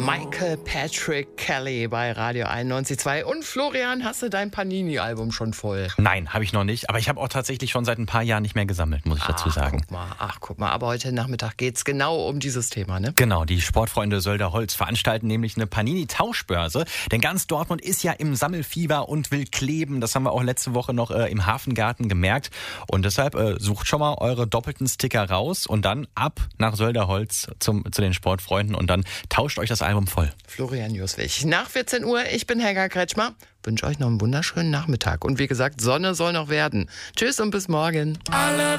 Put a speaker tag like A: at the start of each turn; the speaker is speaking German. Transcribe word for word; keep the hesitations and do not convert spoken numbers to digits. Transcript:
A: Michael Patrick Kelly bei Radio einundneunzig Komma zwei. Und Florian, hast du dein Panini-Album schon voll?
B: Nein, habe ich noch nicht. Aber ich habe auch tatsächlich schon seit ein paar Jahren nicht mehr gesammelt, muss ich
A: ach,
B: dazu sagen.
A: Guck mal, ach, guck mal. Aber heute Nachmittag geht es genau um dieses Thema, ne?
B: Genau, die Sportfreunde Sölderholz veranstalten nämlich eine Panini-Tauschbörse. Denn ganz Dortmund ist ja im Sammelfieber und will kleben. Das haben wir auch letzte Woche noch äh, im Hafengarten gemerkt. Und deshalb äh, sucht schon mal eure doppelten Sticker raus und dann ab nach Sölderholz zum, zu den Sportfreunden und dann tauscht euch das Album voll.
A: Florian Juswig. Nach vierzehn Uhr, ich bin Helga Kretschmer. Wünsche euch noch einen wunderschönen Nachmittag. Und wie gesagt, Sonne soll noch werden. Tschüss und bis morgen. Alle